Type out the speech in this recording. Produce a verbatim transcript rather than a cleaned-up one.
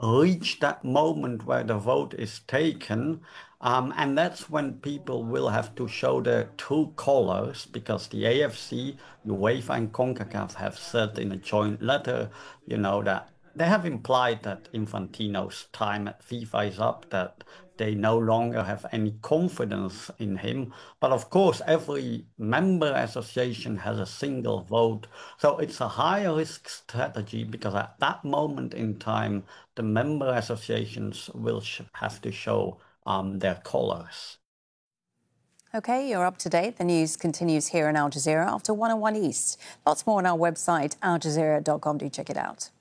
reach that moment where the vote is taken. Um, and that's when people will have to show their true colors, because the A F C, UEFA, and CONCACAF have said in a joint letter, you know, that they have implied that Infantino's time at FIFA is up, that they no longer have any confidence in him. But of course, every member association has a single vote. So it's a high risk strategy, because at that moment in time, the member associations will have to show um, their colors. OK, you're up to date. The news continues here in Al Jazeera after one oh one East. Lots more on our website, al jazeera dot com. Do check it out.